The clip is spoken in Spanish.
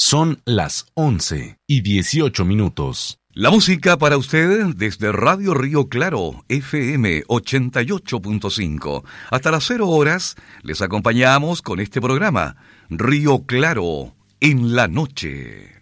Son las 11:18. La música para usted desde Radio Río Claro, FM 88.5. Hasta las 0 horas les acompañamos con este programa, Río Claro en la noche.